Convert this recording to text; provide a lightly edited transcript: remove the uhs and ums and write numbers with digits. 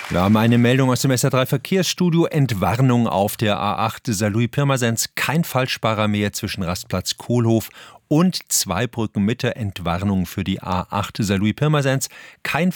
Wir haben eine Meldung aus dem SR3 Verkehrsstudio. Entwarnung auf der A8 Saarlouis-Pirmasens. Kein Falschsparer mehr zwischen Rastplatz Kohlhof und Zweibrücken Mitte. Entwarnung für die A8 Saarlouis-Pirmasens. Kein